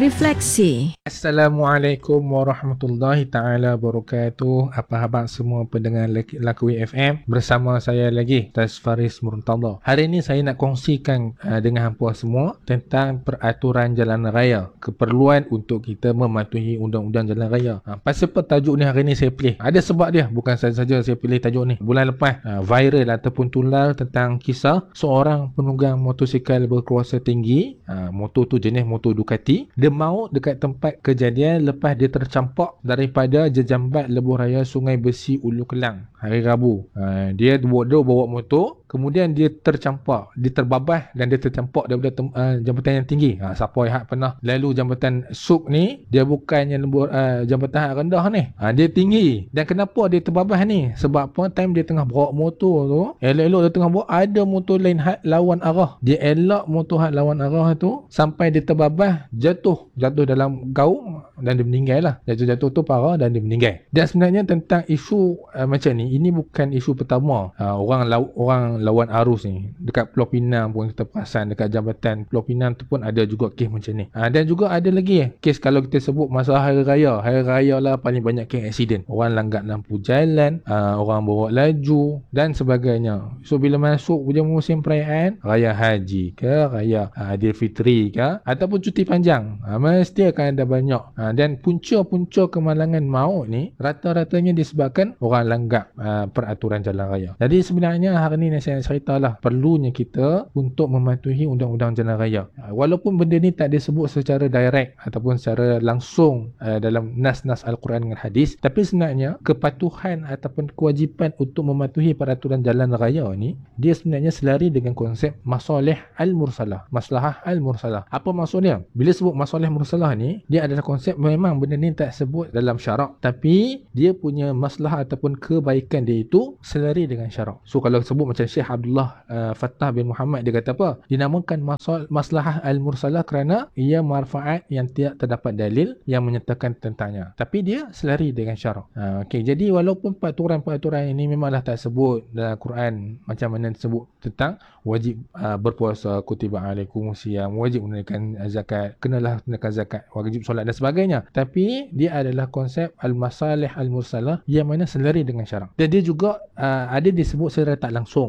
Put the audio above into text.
Refleksi. Assalamualaikum warahmatullahi ta'ala wabarakatuh. Apa khabar semua pendengar Laku FM? Bersama saya lagi, Ustaz Faris Murtada. Hari ini saya nak kongsikan dengan hampa semua tentang peraturan jalan raya. Keperluan untuk kita mematuhi undang-undang jalan raya. Pasal apa tajuk ni hari ni saya pilih? Ada sebab dia. Bukan saja saya pilih tajuk ni. Bulan lepas viral ataupun tular tentang kisah seorang penunggang motosikal berkuasa tinggi. Motor tu jenis motor Ducati. Dia maut dekat tempat kejadian lepas dia tercampak daripada jejambat lebuh raya Sungai Besi Ulu Kelang hari Rabu. Dia bawa motor, kemudian dia tercampak, dia terbabas dan dia tercampak daripada jambatan yang tinggi. Siapa yang pernah lalu jambatan Suk ni, dia bukannya jambatan yang rendah ni. Dia tinggi. Dan kenapa dia terbabas ni? Sebab apa? Time dia tengah bawa motor tu, elok-elok dia tengah bawa, ada motor lain lawan arah. Dia elak motor lawan arah tu sampai dia terbabas, jatuh dalam gaung dan dia meninggal lah. Jatuh tu parah dan dia meninggal. Dan sebenarnya tentang isu macam ni, ini bukan isu pertama. Orang lawan arus ni dekat Pulau Pinang pun kita perasan, dekat jambatan Pulau Pinang tu pun ada juga kes macam ni. Dan juga ada lagi kes kalau kita sebut masalah hari raya lah paling banyak kes aksiden. Orang langgar lampu jalan, orang bawa laju dan sebagainya. So bila masuk musim perayaan raya haji ke, raya Aidilfitri ke, ataupun cuti panjang, mesti akan ada banyak. Dan punca-punca kemalangan maut ni rata-ratanya disebabkan orang langgar peraturan jalan raya. Jadi sebenarnya hari ni saya ceritalah perlunya kita untuk mematuhi undang-undang jalan raya. Walaupun benda ni tak disebut secara direct ataupun secara langsung dalam nas-nas Al-Quran dan Hadis, tapi sebenarnya kepatuhan ataupun kewajipan untuk mematuhi peraturan jalan raya ni, dia sebenarnya selari dengan konsep masalih al-mursalah. Maslahah al-mursalah. Apa maksudnya? Bila sebut masalih mursalah ni, dia adalah konsep memang benda ni tak sebut dalam syarak, tapi dia punya masalah ataupun kebaikan dia itu selari dengan syarak. So kalau sebut macam Syekh Abdullah Fattah bin Muhammad, dia kata apa? Dinamakan maslahah al-mursalah kerana ia manfaat yang tidak terdapat dalil yang menyatakan tentangnya, tapi dia selari dengan syarak. Jadi walaupun peraturan-peraturan ini memanglah tak sebut dalam Quran macam mana disebut tentang wajib berpuasa, kutiba alaikumusiyam, wajib menunaikan zakat, kenalah tunaikan zakat, wajib solat dan sebagainya, tapi dia adalah konsep al-masalih al-mursalah yang mana selari dengan syarak. Dan dia juga ada disebut secara tak langsung.